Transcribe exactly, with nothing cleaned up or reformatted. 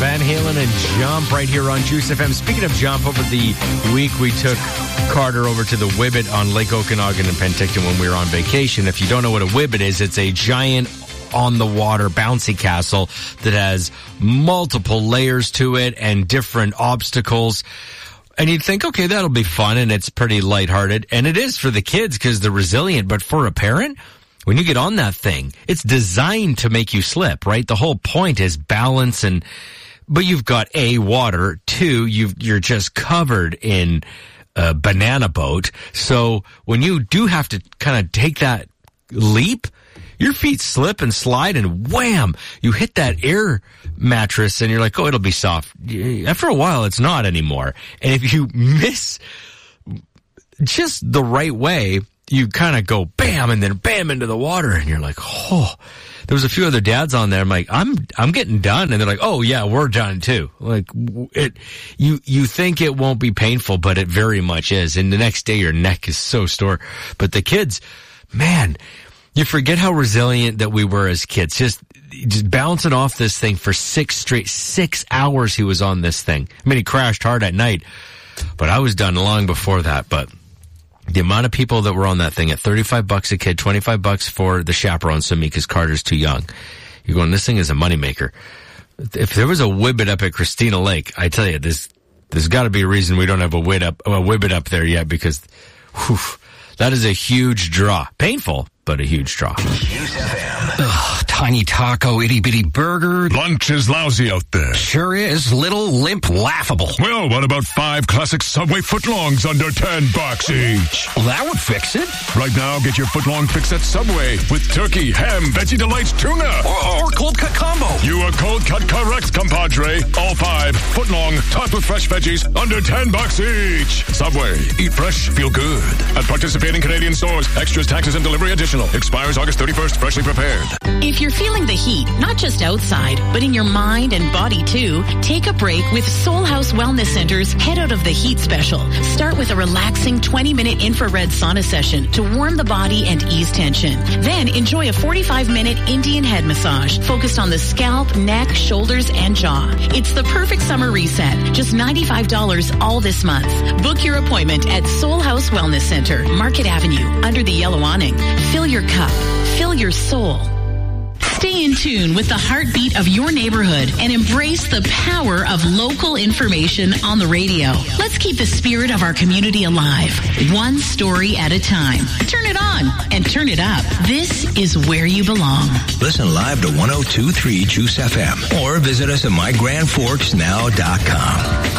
Van Halen and Jump right here on Juice F M. Speaking of Jump, over the week we took Carter over to the Whibbit on Lake Okanagan in Penticton when we were on vacation. If you don't know what a Whibbit is, it's a giant on-the-water bouncy castle that has multiple layers to it and different obstacles. And you'd think, okay, that'll be fun, and it's pretty lighthearted. And it is for the kids because they're resilient. But for a parent, when you get on that thing, it's designed to make you slip, right? The whole point is balance, and but you've got A, water, two, you've, you're just covered in a banana boat. So when you do have to kind of take that leap, your feet slip and slide, and wham, you hit that air mattress, and you're like, oh, it'll be soft. After a while, it's not anymore. And if you miss just the right way, you kind of go bam, and then bam into the water, and you're like, oh. There was a few other dads on there. I'm like, I'm I'm getting done, and they're like, oh yeah, we're done too. Like it, you you think it won't be painful, but it very much is. And the next day, your neck is so sore. But the kids, man. You forget how resilient that we were as kids. Just, just bouncing off this thing for six straight, six hours he was on this thing. I mean, he crashed hard at night, but I was done long before that. But the amount of people that were on that thing at thirty-five bucks a kid, twenty-five bucks for the chaperones to me because Carter's too young. You're going, this thing is a moneymaker. If there was a Whibbit up at Christina Lake, I tell you, there's, there's got to be a reason we don't have a Whibbit up, a Whibbit up there yet because, whew, that is a huge draw. Painful, but a huge draw. Ugh, tiny taco, itty-bitty burger. Lunch is lousy out there. Sure is. Little, limp, laughable. Well, what about five classic Subway footlongs under ten bucks each? Well, that would fix it. Right now, get your footlong fix at Subway with turkey, ham, Veggie Delights, tuna. Or, or cold cut combo. You are cold cut correct, compadre. All five footlong, topped with fresh veggies, under ten bucks each. Subway. Eat fresh, feel good. At participating Canadian stores. Extras, taxes, and delivery additional. Expires August thirty-first. Freshly prepared. If you're feeling the heat, not just outside, but in your mind and body too, take a break with Soul House Wellness Center's Head Out of the Heat special. Start with a relaxing twenty-minute infrared sauna session to warm the body and ease tension. Then enjoy a forty-five minute Indian head massage focused on the scalp, neck, shoulders, and jaw. It's the perfect summer reset. Just ninety-five dollars all this month. Book your appointment at Soul House Wellness Center, Market Avenue, under the yellow awning. Fill your cup. Fill your soul. Stay in tune with the heartbeat of your neighborhood and embrace the power of local information on the radio. Let's keep the spirit of our community alive, one story at a time. Turn it on and turn it up. This is where you belong. Listen live to one oh two point three Juice F M or visit us at my grand forks now dot com.